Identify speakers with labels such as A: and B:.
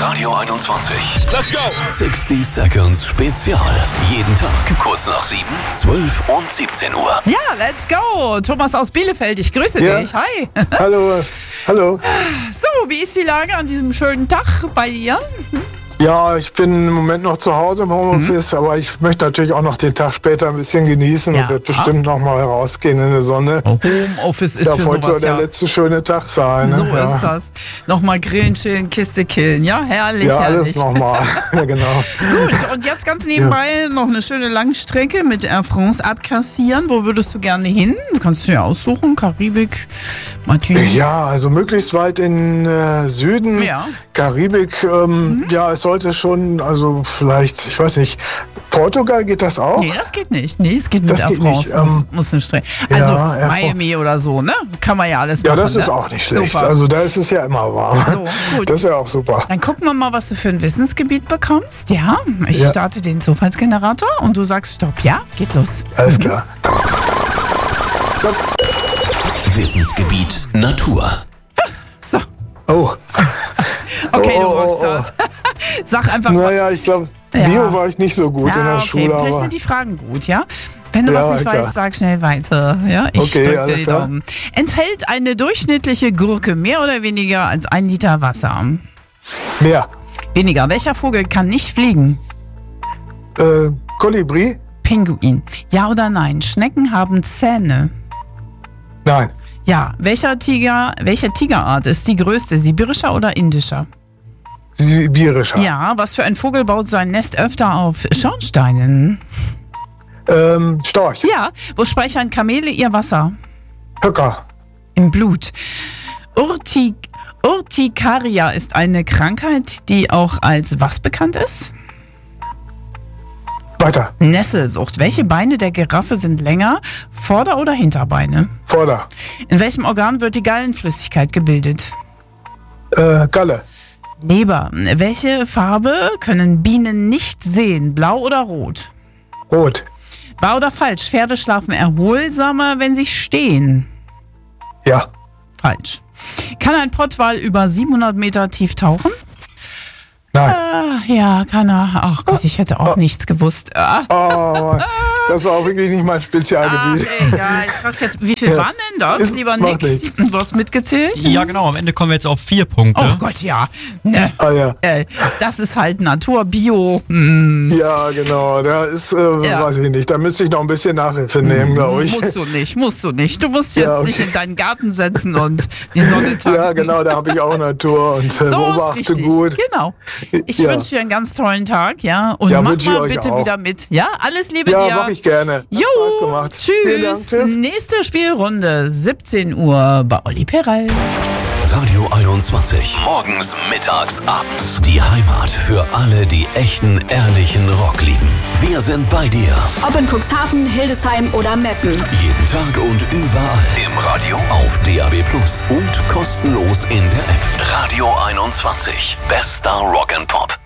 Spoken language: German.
A: Radio 21.
B: Let's go!
A: 60 Seconds Spezial. Jeden Tag kurz nach 7, 12 und 17 Uhr.
C: Ja, let's go. Thomas aus Bielefeld, ich grüße dich. Hi.
D: Hallo.
C: So, wie ist die Lage an diesem schönen Tag bei dir?
D: Ja, ich bin im Moment noch zu Hause im Homeoffice, aber ich möchte natürlich auch noch den Tag später ein bisschen genießen und werde bestimmt noch mal rausgehen in die Sonne.
C: Homeoffice ist
D: Darf
C: für
D: heute
C: sowas
D: der letzte schöne Tag sein.
C: So
D: Ne?
C: ist das. Nochmal grillen, chillen, Kiste killen. Ja, herrlich,
D: Ja,
C: herrlich.
D: alles nochmal. Ja, genau.
C: Gut, und jetzt ganz nebenbei noch eine schöne Langstrecke mit Air France abkassieren. Wo würdest du gerne hin? Kannst du dir aussuchen. Karibik, Martinique.
D: Ja, also möglichst weit in Süden.
C: Ja.
D: Karibik, ja, es sollte schon, also vielleicht, ich weiß nicht, Portugal, geht das auch?
C: Nee, das geht nicht. Nee, es geht mit
D: Das
C: Air
D: geht
C: France.
D: nicht,
C: Muss eine Strecke. Also
D: ja, Air
C: Miami oder so, ne? Kann man ja alles
D: Ja,
C: machen.
D: das ist
C: ne?
D: auch nicht schlecht.
C: Super.
D: Also da ist es ja immer warm.
C: So, gut.
D: Das wäre auch super.
C: Dann gucken wir mal, was du für ein Wissensgebiet bekommst. Ja, ich starte den Zufallsgenerator und du sagst Stopp. Ja, geht los.
D: Alles klar.
A: Wissensgebiet Natur.
C: So,
D: Oh.
C: okay, du
D: Oh.
C: rockst das. Sag einfach mal.
D: Naja, ich glaube,
C: Ja.
D: Bio war ich nicht so gut in der
C: okay,
D: Schule.
C: vielleicht
D: Aber
C: sind die Fragen gut, ja? Wenn du
D: Ja,
C: was nicht
D: klar.
C: weißt, sag schnell weiter. Ja, ich
D: Okay,
C: drück dir
D: alles
C: die
D: klar.
C: Daumen. Enthält eine durchschnittliche Gurke mehr oder weniger als 1 Liter Wasser?
D: mehr.
C: Weniger. Welcher Vogel kann nicht fliegen?
D: Kolibri?
C: Pinguin. Ja oder nein? Schnecken haben Zähne.
D: Nein.
C: Ja. Welche Tigerart ist die größte? Sibirischer oder indischer?
D: Sibirischer.
C: Ja. Was für ein Vogel baut sein Nest öfter auf Schornsteinen?
D: Storch.
C: Ja. Wo speichern Kamele ihr Wasser?
D: Höcker.
C: Im Blut. Urtikaria ist eine Krankheit, die auch als was bekannt ist?
D: Weiter.
C: Nesselsucht. Welche Beine der Giraffe sind länger? Vorder- oder Hinterbeine?
D: Vorder.
C: In welchem Organ wird die Gallenflüssigkeit gebildet?
D: Galle.
C: Leber. Welche Farbe können Bienen nicht sehen? Blau oder rot?
D: Rot.
C: Wahr oder falsch? Pferde schlafen erholsamer, wenn sie stehen.
D: Ja.
C: Falsch. Kann ein Pottwal über 700 Meter tief tauchen?
D: Nein.
C: Ja, kann er. Ach Gott, ich hätte auch nichts gewusst.
D: Oh, das war auch wirklich nicht mein Spezialgebiet.
C: Egal. Ich frage jetzt, wie viel waren denn das,
D: Ist-
C: lieber
D: macht
C: Nick?
D: nichts.
C: Du hast mitgezählt?
E: Ja, genau. Am Ende kommen wir jetzt auf 4 Punkte.
C: Oh Gott, ja. Ne.
D: Ah ja.
C: Das ist halt Natur, Bio.
D: Ja, genau. Da ist,
C: Ja.
D: weiß ich nicht. Da müsste ich noch ein bisschen Nachhilfe nehmen, glaube ich.
C: Musst du nicht. Du musst jetzt
D: Ja, okay.
C: dich in deinen Garten setzen und die Sonne tanken.
D: Ja, genau, da habe ich auch Natur und
C: So ist
D: beobachte
C: richtig.
D: gut.
C: Genau. Ich
D: Ja.
C: wünsche dir einen ganz tollen Tag, ja. Und
D: Ja,
C: mach
D: wünsche ich
C: mal
D: euch
C: bitte
D: auch.
C: wieder mit. Ja, alles Liebe
D: Ja,
C: dir.
D: mache ich gerne. Hat
C: Jo,
D: Spaß gemacht. Vielen Dank.
C: tschüss.
D: Tschüss.
C: Nächste Spielrunde, 17 Uhr bei Olli Perel.
A: Radio 21. Morgens, mittags, abends. Die Heimat für alle, die echten, ehrlichen Rock lieben. Wir sind bei dir.
F: Ob in Cuxhaven, Hildesheim oder Meppen.
A: Jeden Tag und überall. Im Radio, auf DAB+ und kostenlos in der App. Radio 21. Bester Rock and Pop.